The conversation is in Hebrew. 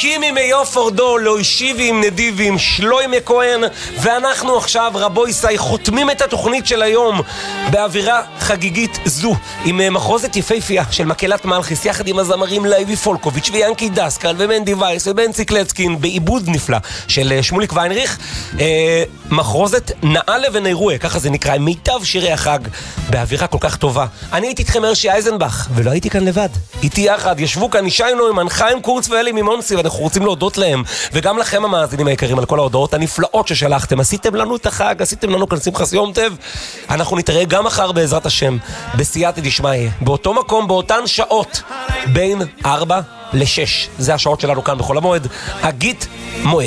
קימי מיופורדו, לא השיבי עם נדיבים, שלוימי כהן, ואנחנו עכשיו, רבו ישי, חותמים את התוכנית של היום באווירה חגיגית זו, עם מחרוזת יפהפייה של מקהלת מלכיס, יחד עם הזמרים לייבי פולקוביץ' ויאנקי דסקל ומנדי וייס ובנצי קלצקין, בעיבוד נפלא של שמוליק ויינריך. מחרוזת נעלה ונרועה, ככה זה נקרא, מיטב שירי החג, באווירה כל כך טובה. אני הייתי איתכם הרשי אייזנבך, ולא הייתי כאן לבד. איתי יחד, ישבו כאן ישי נוימן, חיים קורץ ואלי מימונסי, ואנחנו רוצים להודות להם, וגם לכם המאזינים היקרים, על כל ההודעות הנפלאות ששלחתם. עשיתם לנו את החג, עשיתם לנו כאן שמחת יום טוב. אנחנו נתראה גם מחר בעזרת השם, בסייעתא דשמיא, באותו מקום, באותן שעות, בין 4 ל-6. זה השעות שלנו כאן בכל המועד, הגית מועד.